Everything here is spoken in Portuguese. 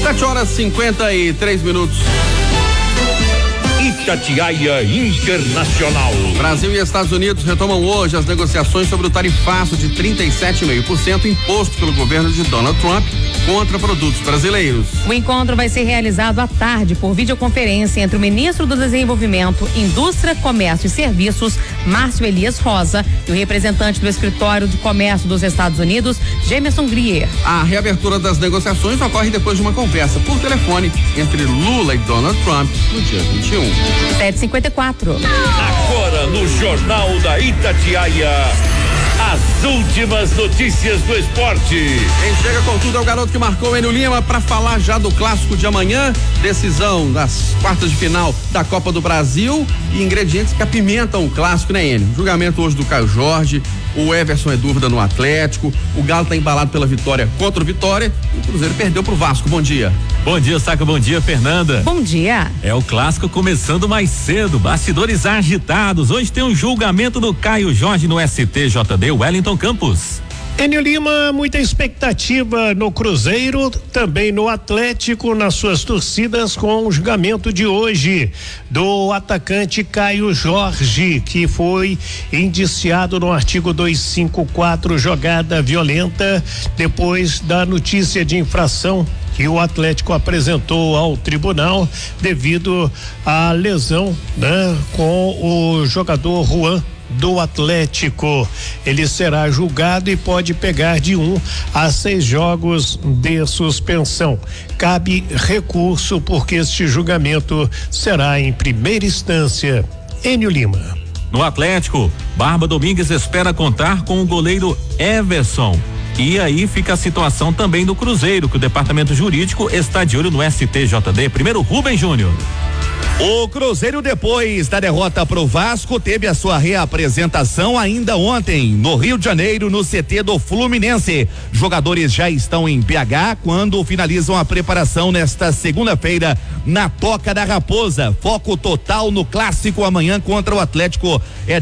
7h53. Itatiaia Internacional. Brasil e Estados Unidos retomam hoje as negociações sobre o tarifaço de 37,5% imposto pelo governo de Donald Trump contra produtos brasileiros. O encontro vai ser realizado à tarde por videoconferência entre o ministro do Desenvolvimento, Indústria, Comércio e Serviços, Márcio Elias Rosa, e o representante do Escritório de Comércio dos Estados Unidos, Jameson Grier. A reabertura das negociações ocorre depois de uma conversa por telefone entre Lula e Donald Trump no dia 21. 7h54. Agora no Jornal da Itatiaia, as últimas notícias do esporte. Quem chega com tudo é o garoto que marcou o Enio Lima para falar já do clássico de amanhã, decisão das quartas de final da Copa do Brasil e ingredientes que apimentam o clássico, né, Enio? Julgamento hoje do Caio Jorge, o Everson é dúvida no Atlético, o Galo tá embalado pela vitória contra o Vitória e o Cruzeiro perdeu pro Vasco. Bom dia. Bom dia, Saca, bom dia, Fernanda. Bom dia. É o clássico começando mais cedo, bastidores agitados. Hoje tem um julgamento do Caio Jorge no STJD Wellington Campos. Enio Lima, muita expectativa no Cruzeiro, também no Atlético, nas suas torcidas, com o julgamento de hoje do atacante Caio Jorge, que foi indiciado no artigo 254, jogada violenta, depois da notícia de infração que o Atlético apresentou ao tribunal devido à lesão, né, com o jogador Juan do Atlético. Ele será julgado e pode pegar de 1 a 6 jogos de suspensão. Cabe recurso porque este julgamento será em primeira instância. Enio Lima. No Atlético, Barba Domingues espera contar com o goleiro Everson. E aí fica a situação também do Cruzeiro, que o departamento jurídico está de olho no STJD. Primeiro, Rubens Júnior. O Cruzeiro, depois da derrota pro Vasco, teve a sua reapresentação ainda ontem, no Rio de Janeiro, no CT do Fluminense. Jogadores já estão em BH quando finalizam a preparação nesta segunda-feira na Toca da Raposa. Foco total no clássico amanhã contra o Atlético.